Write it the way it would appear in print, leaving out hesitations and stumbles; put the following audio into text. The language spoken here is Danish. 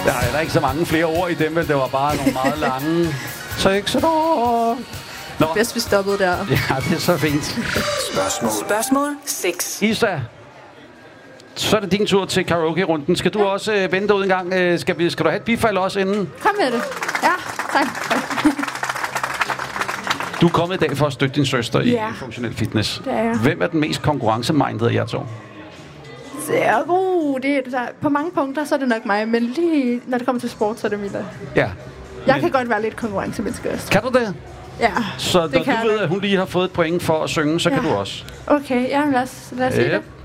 Der er ikke så mange flere ord i dem, men det var bare nogle meget lange tekster. Nå. Bedst vi stoppede der. Ja, det er så fint. Spørgsmål 6. Isa, så er det din tur til karaoke-runden. Skal du også vente ud en gang? Skal du have et bifald også inden? Kom med det. Ja, tak. Du er kommet i dag for at støtte din søster i funktionel fitness. Det er jeg. Hvem er den mest konkurrencemindede af jer to? På mange punkter, så er det nok mig, men lige når det kommer til sport, så er det Mila. Ja. Jeg kan godt være lidt konkurrencemenneske også. Kan du det? Ja, Så det når du ved, at hun lige har fået et point for at synge, så kan du også. Okay, ja, lad os sige det.